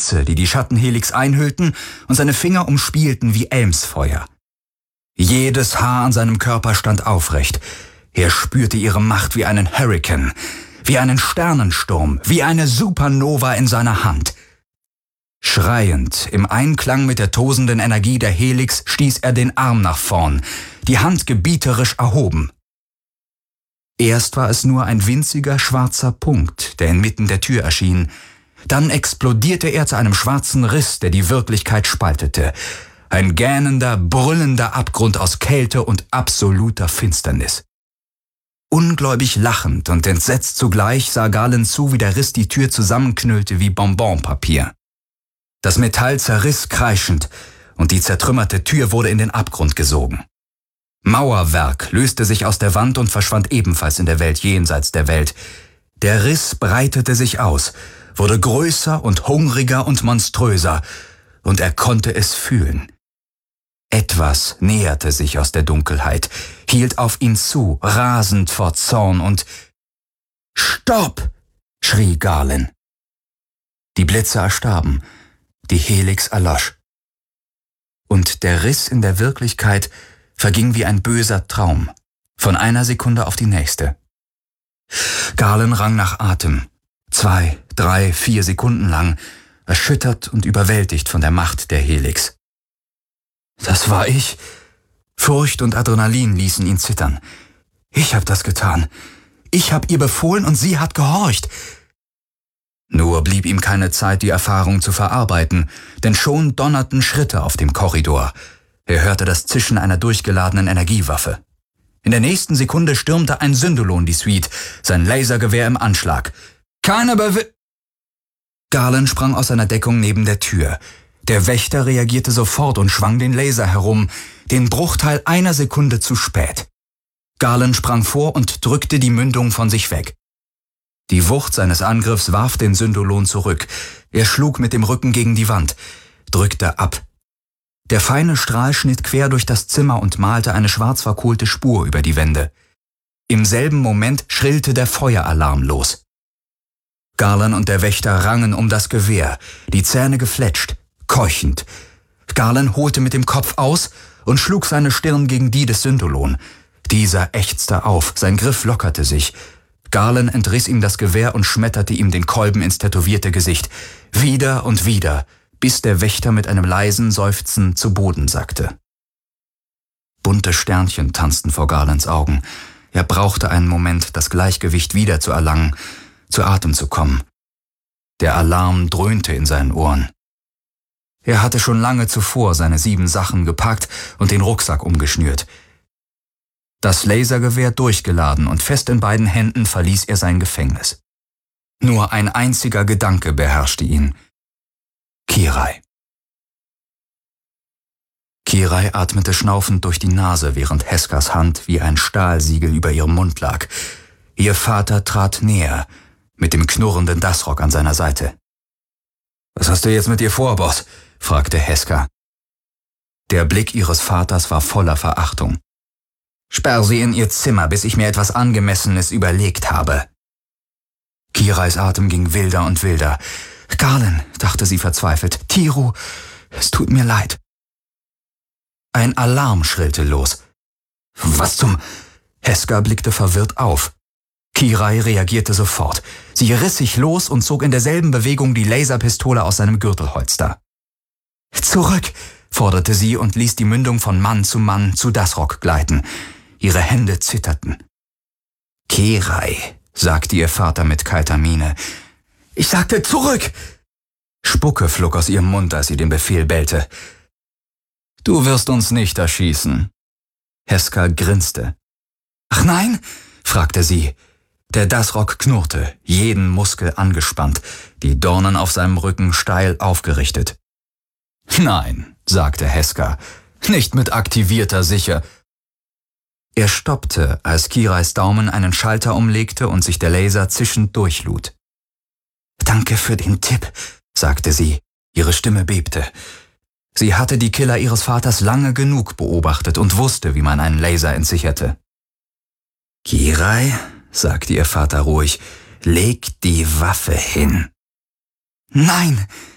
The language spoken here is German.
Blitze, die die Schattenhelix einhüllten und seine Finger umspielten wie Elmsfeuer. Jedes Haar an seinem Körper stand aufrecht. Er spürte ihre Macht wie einen Hurrikan, wie einen Sternensturm, wie eine Supernova in seiner Hand. Schreiend, im Einklang mit der tosenden Energie der Helix, stieß er den Arm nach vorn, die Hand gebieterisch erhoben. Erst war es nur ein winziger schwarzer Punkt, der inmitten der Tür erschien. Dann explodierte er zu einem schwarzen Riss, der die Wirklichkeit spaltete. Ein gähnender, brüllender Abgrund aus Kälte und absoluter Finsternis. Ungläubig lachend und entsetzt zugleich sah Galen zu, wie der Riss die Tür zusammenknüllte wie Bonbonpapier. Das Metall zerriss kreischend und die zertrümmerte Tür wurde in den Abgrund gesogen. Mauerwerk löste sich aus der Wand und verschwand ebenfalls in der Welt jenseits der Welt. Der Riss breitete sich aus, wurde größer und hungriger und monströser, und er konnte es fühlen. Etwas näherte sich aus der Dunkelheit, hielt auf ihn zu, rasend vor Zorn und »Stopp!« schrie Galen. Die Blitze erstarben, die Helix erlosch. Und der Riss in der Wirklichkeit verging wie ein böser Traum, von einer Sekunde auf die nächste. Galen rang nach Atem, 2, 3, 4 Sekunden lang, erschüttert und überwältigt von der Macht der Helix. »Das war ich!« Furcht und Adrenalin ließen ihn zittern. »Ich hab das getan. Ich hab ihr befohlen und sie hat gehorcht.« Nur blieb ihm keine Zeit, die Erfahrung zu verarbeiten, denn schon donnerten Schritte auf dem Korridor. Er hörte das Zischen einer durchgeladenen Energiewaffe. In der nächsten Sekunde stürmte ein Syndolon die Suite, sein Lasergewehr im Anschlag. Galen sprang aus seiner Deckung neben der Tür. Der Wächter reagierte sofort und schwang den Laser herum, den Bruchteil einer Sekunde zu spät. Galen sprang vor und drückte die Mündung von sich weg. Die Wucht seines Angriffs warf den Syndolon zurück. Er schlug mit dem Rücken gegen die Wand, drückte ab. Der feine Strahl schnitt quer durch das Zimmer und malte eine schwarz verkohlte Spur über die Wände. Im selben Moment schrillte der Feueralarm los. Galen und der Wächter rangen um das Gewehr, die Zähne gefletscht, keuchend. Galen holte mit dem Kopf aus und schlug seine Stirn gegen die des Syndolon. Dieser ächzte auf, sein Griff lockerte sich. Galen entriss ihm das Gewehr und schmetterte ihm den Kolben ins tätowierte Gesicht. Wieder und wieder, bis der Wächter mit einem leisen Seufzen zu Boden sackte. Bunte Sternchen tanzten vor Galens Augen. Er brauchte einen Moment, das Gleichgewicht wieder zu erlangen, zu Atem zu kommen. Der Alarm dröhnte in seinen Ohren. Er hatte schon lange zuvor seine 7 Sachen gepackt und den Rucksack umgeschnürt. Das Lasergewehr durchgeladen und fest in beiden Händen verließ er sein Gefängnis. Nur ein einziger Gedanke beherrschte ihn. Kirai. Kirai atmete schnaufend durch die Nase, während Heskas Hand wie ein Stahlsiegel über ihrem Mund lag. Ihr Vater trat näher, mit dem knurrenden Dasrock an seiner Seite. »Was hast du jetzt mit ihr vor, Boss?« fragte Heska. Der Blick ihres Vaters war voller Verachtung. »Sperr sie in ihr Zimmer, bis ich mir etwas Angemessenes überlegt habe.« Kirais Atem ging wilder und wilder. »Galen«, dachte sie verzweifelt, »Tiru, es tut mir leid.« Ein Alarm schrillte los. »Was zum...« Heska blickte verwirrt auf. Kirai reagierte sofort. Sie riss sich los und zog in derselben Bewegung die Laserpistole aus seinem Gürtelholster. »Zurück«, forderte sie und ließ die Mündung von Mann zu Dasrock gleiten. Ihre Hände zitterten. »Kirai«, sagte ihr Vater mit kalter Miene. »Ich sagte zurück!« Spucke flog aus ihrem Mund, als sie den Befehl bellte. »Du wirst uns nicht erschießen.« Heska grinste. »Ach nein?« fragte sie. Der Dasrock knurrte, jeden Muskel angespannt, die Dornen auf seinem Rücken steil aufgerichtet. »Nein«, sagte Heska, »nicht mit aktivierter Sicher.« Er stoppte, als Kirais Daumen einen Schalter umlegte und sich der Laser zischend durchlud. »Danke für den Tipp«, sagte sie. Ihre Stimme bebte. Sie hatte die Killer ihres Vaters lange genug beobachtet und wusste, wie man einen Laser entsicherte. »Kirai«, sagte ihr Vater ruhig, »leg die Waffe hin.« »Nein«,